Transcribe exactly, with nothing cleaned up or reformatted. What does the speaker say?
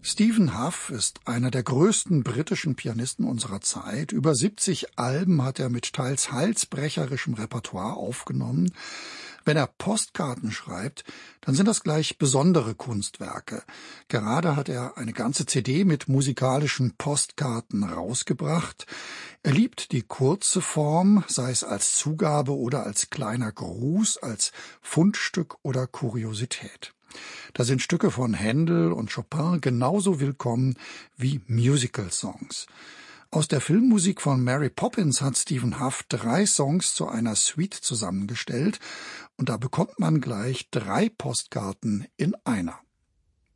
Stephen Hough ist einer der größten britischen Pianisten unserer Zeit. Über siebzig Alben hat er mit teils halsbrecherischem Repertoire aufgenommen. Wenn er Postkarten schreibt, dann sind das gleich besondere Kunstwerke. Gerade hat er eine ganze C D mit musikalischen Postkarten rausgebracht. Er liebt die kurze Form, sei es als Zugabe oder als kleiner Gruß, als Fundstück oder Kuriosität. Da sind Stücke von Händel und Chopin genauso willkommen wie Musical-Songs. Aus der Filmmusik von Mary Poppins hat Stephen Hough drei Songs zu einer Suite zusammengestellt und da bekommt man gleich drei Postkarten in einer.